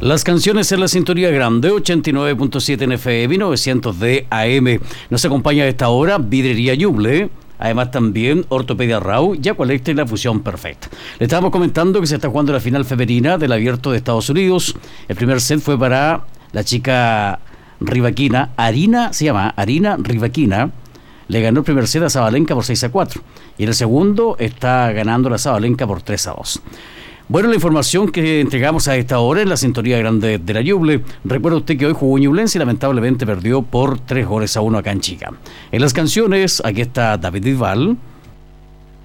Las canciones en la sintonía grande, 89.7 en FM, 900 de AM. Nos acompaña a esta hora Vidrería Ñuble, además también Ortopedia Rau, Yacualecta y la Fusión Perfecta. Le estábamos comentando que se está jugando la final femenina del Abierto de Estados Unidos. El primer set fue para la chica rivaquina, Arina Rivaquina. Le ganó el primer set a Sabalenka por 6-4. Y en el segundo está ganando la Sabalenka por 3-2. Bueno, la información que entregamos a esta hora en la sintonía grande de la Ñuble. Recuerda usted que hoy jugó Ñublense y lamentablemente perdió por 3-1 acá en Chica. En las canciones, aquí está David Bisbal,